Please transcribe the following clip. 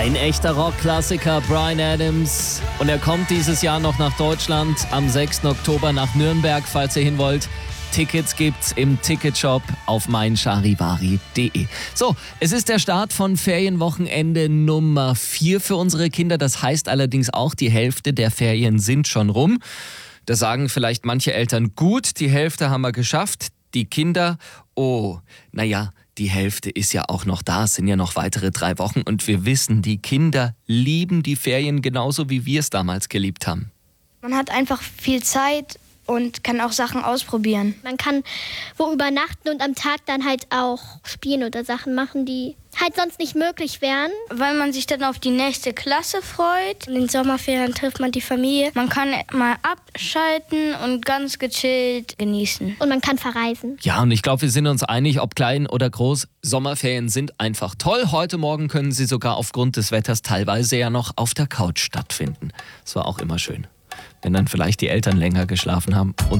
Ein echter Rockklassiker, Bryan Adams. Und er kommt dieses Jahr noch nach Deutschland, am 6. Oktober nach Nürnberg, falls ihr hin wollt. Tickets gibt's im Ticketshop auf meincharivari.de. So, es ist der Start von Ferienwochenende Nummer 4 für unsere Kinder. Das heißt allerdings auch, die Hälfte der Ferien sind schon rum. Da sagen vielleicht manche Eltern, gut, die Hälfte haben wir geschafft. Die Kinder, die Hälfte ist ja auch noch da, es sind ja noch weitere 3 Wochen. Und wir wissen, die Kinder lieben die Ferien genauso, wie wir es damals geliebt haben. Man hat einfach viel Zeit und kann auch Sachen ausprobieren. Man kann wo übernachten und am Tag dann halt auch spielen oder Sachen machen, die halt sonst nicht möglich wären. Weil man sich dann auf die nächste Klasse freut. In den Sommerferien trifft man die Familie. Man kann mal abschalten und ganz gechillt genießen. Und man kann verreisen. Ja, und ich glaube, wir sind uns einig, ob klein oder groß, Sommerferien sind einfach toll. Heute Morgen können sie sogar aufgrund des Wetters teilweise ja noch auf der Couch stattfinden. Das war auch immer schön, wenn dann vielleicht die Eltern länger geschlafen haben.